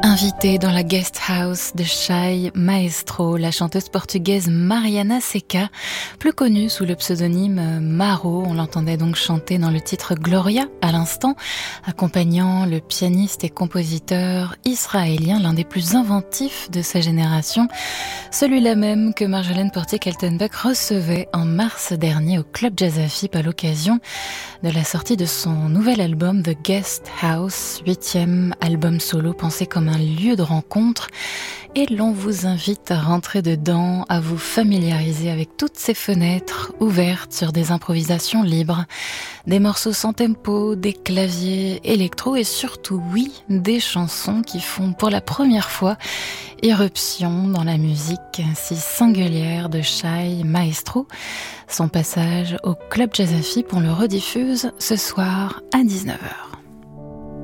Invitée dans la guest house de Chay Maestro, la chanteuse portugaise Mariana Seca, plus connue sous le pseudonyme Maro, on l'entendait donc chanter dans le titre Gloria à l'instant, accompagnant le pianiste et compositeur israélien, l'un des plus inventifs de sa génération, celui-là même que Marjolaine Portier-Kaltenbach recevait en mars dernier au Club Jazz Afip à l'occasion de la sortie de son nouvel album The Guest House, 8e album solo pensé comme un lieu de rencontre, et l'on vous invite à rentrer dedans, à vous familiariser avec toutes ces fenêtres ouvertes sur des improvisations libres, des morceaux sans tempo, des claviers électro et surtout, oui, des chansons qui font pour la première fois irruption dans la musique si singulière de Chay Maestro. Son passage au Club Jazz Afip, on le rediffuse ce soir à 19h.